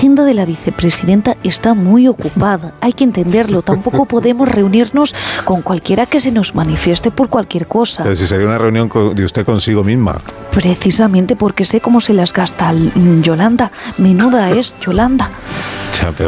agenda de la vicepresidenta está muy ocupada, hay que entenderlo. Tampoco podemos reunirnos con cualquiera que se nos manifieste por cualquier cosa. Pero si sería una reunión de usted consigo misma. Precisamente porque sé cómo se las gasta Yolanda. Menuda es Yolanda. Ya, pero